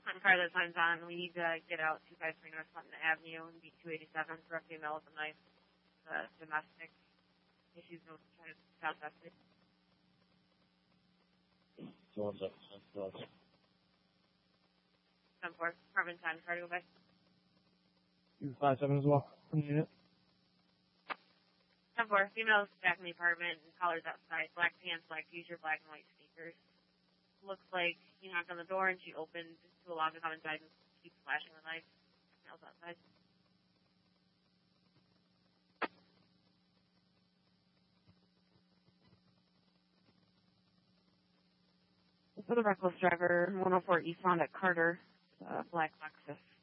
On car that signs on, we need to get out 253 North Clinton Avenue and be 287 for a female with a knife. Domestic issues, no trying to contact it. So what's up? 10-4, Department 10, try to go back. 257 as well from the unit. 10-4, females back in the apartment and collars outside, black pants, black t-shirt, black and white sneakers. Looks like he knocked on the door and she opened to allow him to come inside and keep flashing the knife. Males outside. For the reckless driver, 104 Eastbound at Carter, black Lexus.